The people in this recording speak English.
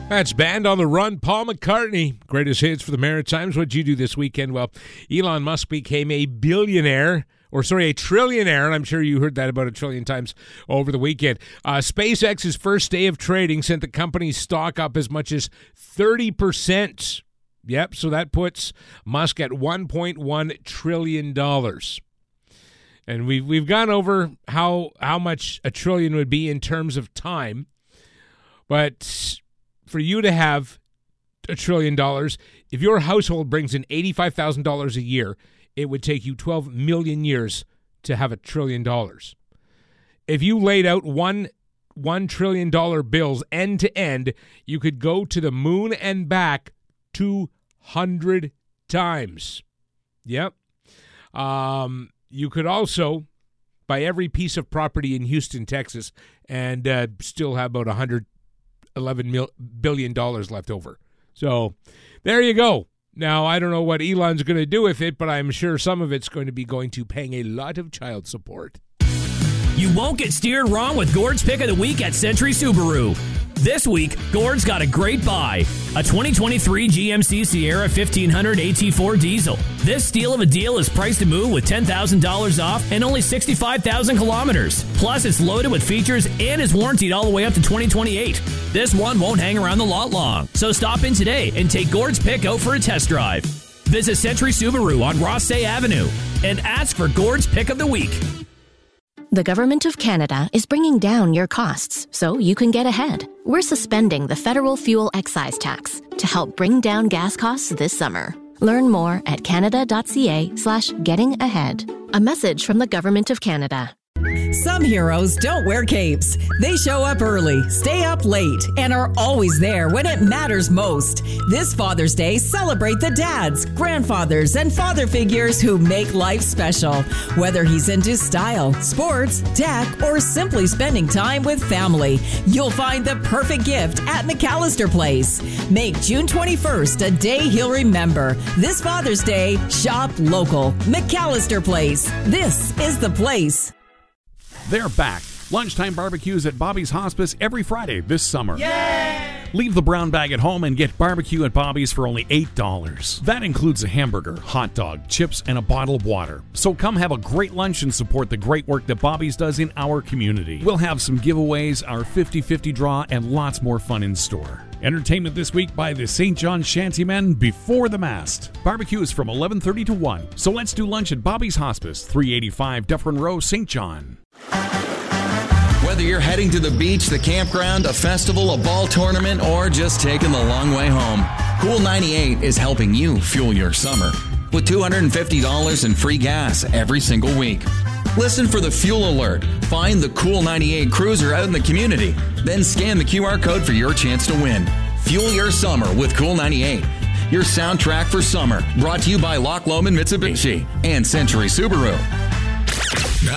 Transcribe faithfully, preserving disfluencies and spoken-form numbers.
That's Band on the Run, Paul McCartney. Greatest hits for the Maritimes. What'd you do this weekend? Well, Elon Musk became a billionaire, or sorry, a trillionaire, and I'm sure you heard that about a trillion times over the weekend. Uh, SpaceX's first day of trading sent the company's stock up as much as thirty percent. Yep, so that puts Musk at one point one trillion dollars. And we've, we've gone over how, how much a trillion would be in terms of time, but for you to have a trillion dollars, if your household brings in eighty-five thousand dollars a year, it would take you twelve million years to have a trillion dollars. If you laid out one one trillion dollar bills end to end, you could go to the moon and back two hundred times. Yep. Um, you could also buy every piece of property in Houston, Texas, and uh, still have about one hundred eleven billion dollars left over. So there you go. Now, I don't know what Elon's going to do with it, but I'm sure some of it's going to be going to paying a lot of child support. You won't get steered wrong with Gord's Pick of the Week at Century Subaru. This week, Gord's got a great buy. A twenty twenty-three G M C Sierra fifteen hundred A T four diesel. This steal of a deal is priced to move with ten thousand dollars off and only sixty-five thousand kilometers. Plus, it's loaded with features and is warranted all the way up to twenty twenty-eight. This one won't hang around the lot long. So stop in today and take Gord's Pick out for a test drive. Visit Century Subaru on Rossay Avenue and ask for Gord's Pick of the Week. The Government of Canada is bringing down your costs so you can get ahead. We're suspending the federal fuel excise tax to help bring down gas costs this summer. Learn more at canada.ca slash getting ahead. A message from the Government of Canada. Some heroes don't wear capes. They show up early, stay up late, and are always there when it matters most. This Father's Day, celebrate the dads, grandfathers, and father figures who make life special. Whether he's into style, sports, tech, or simply spending time with family, you'll find the perfect gift at McAllister Place. Make June twenty-first a day he'll remember. This Father's Day, shop local. McAllister Place. This is the place. They're back. Lunchtime barbecues at Bobby's Hospice every Friday this summer. Yay! Leave the brown bag at home and get barbecue at Bobby's for only eight dollars. That includes a hamburger, hot dog, chips, and a bottle of water. So come have a great lunch and support the great work that Bobby's does in our community. We'll have some giveaways, our fifty-fifty draw, and lots more fun in store. Entertainment this week by the Saint John Shantymen Before the Mast. Barbecue is from eleven thirty to one. So let's do lunch at Bobby's Hospice, three eighty-five Dufferin Row, Saint John. Whether you're heading to the beach, the campground, a festival, a ball tournament, or just taking the long way home, Cool ninety-eight is helping you fuel your summer with two hundred fifty dollars in free gas every single week. Listen for the fuel alert. Find the Cool ninety-eight cruiser out in the community. Then scan the Q R code for your chance to win. Fuel your summer with Cool ninety-eight. Your soundtrack for summer. Brought to you by Loch Lomond Mitsubishi and Century Subaru.